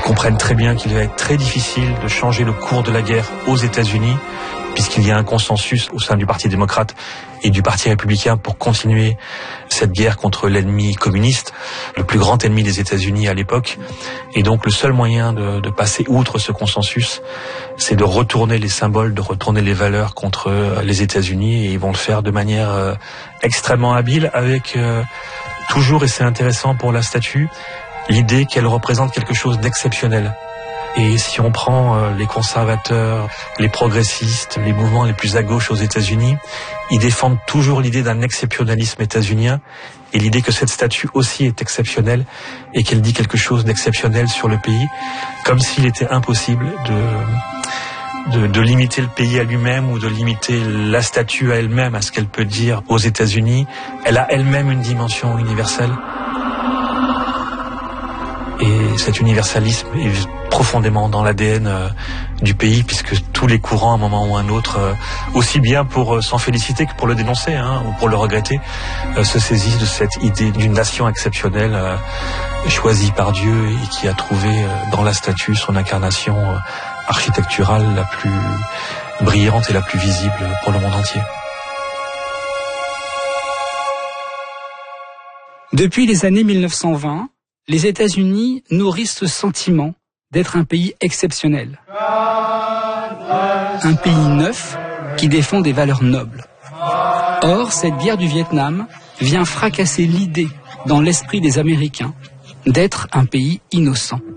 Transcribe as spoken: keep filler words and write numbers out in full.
comprennent très bien qu'il va être très difficile de changer le cours de la guerre aux États-Unis, puisqu'il y a un consensus au sein du Parti démocrate et du Parti républicain pour continuer cette guerre contre l'ennemi communiste, le plus grand ennemi des États-Unis à l'époque. Et donc le seul moyen de, de passer outre ce consensus, c'est de retourner les symboles, de retourner les valeurs contre les États-Unis, et ils vont le faire de manière euh, extrêmement habile, avec euh, toujours, et c'est intéressant pour la statue, l'idée qu'elle représente quelque chose d'exceptionnel. Et si on prend euh, les conservateurs, les progressistes, les mouvements les plus à gauche aux États-Unis, ils défendent toujours l'idée d'un exceptionnalisme états-unien, et l'idée que cette statue aussi est exceptionnelle et qu'elle dit quelque chose d'exceptionnel sur le pays, comme s'il était impossible de, de, de limiter le pays à lui-même ou de limiter la statue à elle-même, à ce qu'elle peut dire aux États-Unis. Elle a elle-même une dimension universelle. Et cet universalisme est profondément dans l'A D N euh, du pays, puisque tous les courants, à un moment ou à un autre, euh, aussi bien pour euh, s'en féliciter que pour le dénoncer, hein, ou pour le regretter, euh, se saisissent de cette idée d'une nation exceptionnelle, euh, choisie par Dieu, et qui a trouvé euh, dans la statue son incarnation euh, architecturale la plus brillante et la plus visible pour le monde entier. Depuis les années mille neuf cent vingt, les États-Unis nourrissent ce sentiment d'être un pays exceptionnel. Un pays neuf qui défend des valeurs nobles. Or, cette guerre du Vietnam vient fracasser l'idée dans l'esprit des Américains d'être un pays innocent.